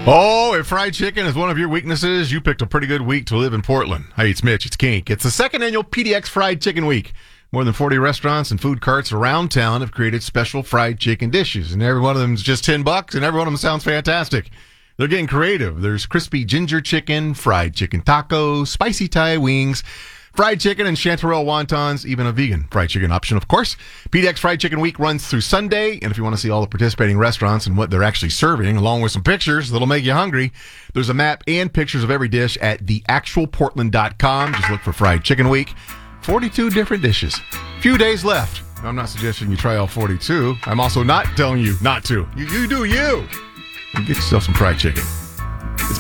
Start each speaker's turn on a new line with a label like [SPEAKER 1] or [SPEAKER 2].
[SPEAKER 1] Oh, if fried chicken is one of your weaknesses, you picked a pretty good week to live in Portland. Hey, it's Mitch. It's Kink. It's the second annual PDX Fried Chicken Week. More than 40 restaurants and food carts around town have created special fried chicken dishes, and every one of them is just $10, and every one of them sounds fantastic. They're getting creative. There's crispy ginger chicken, fried chicken tacos, spicy Thai wings, fried chicken and chanterelle wontons, even a vegan fried chicken option, of course. PDX Fried Chicken Week runs through Sunday, and if you want to see all the participating restaurants and what they're actually serving, along with some pictures that'll make you hungry, there's a map and pictures of every dish at theactualportland.com. Just look for Fried Chicken Week. 42 different dishes. Few days left. I'm not suggesting you try all 42. I'm also not telling you not to. You do you. And get yourself some fried chicken.